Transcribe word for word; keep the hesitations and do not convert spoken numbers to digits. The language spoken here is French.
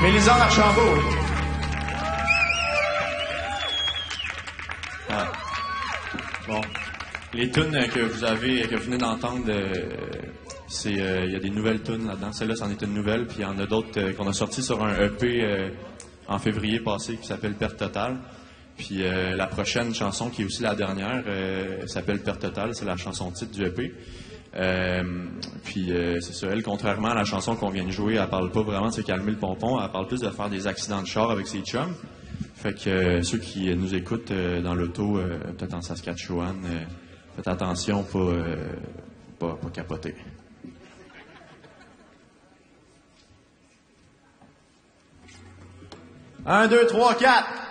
Mélisande Archambault. Ah. Bon. Les tunes que vous avez, que vous venez d'entendre, euh, c'est, il euh, y a des nouvelles tunes là-dedans. Celle-là, c'en est une nouvelle, puis il y en a d'autres euh, qu'on a sorties sur un E P euh, en février passé qui s'appelle Perte Totale. Puis euh, la prochaine chanson, qui est aussi la dernière, euh, s'appelle Perte Totale, c'est la chanson titre du E P. Euh, puis euh, c'est ça, elle, contrairement à la chanson qu'on vient de jouer, elle parle pas vraiment de se calmer le pompon, elle parle plus de faire des accidents de char avec ses chums. Fait que euh, ceux qui nous écoutent euh, dans l'auto, euh, peut-être en Saskatchewan, euh, faites attention, pas, euh, pas, pas capoter. Un, deux, trois, quatre.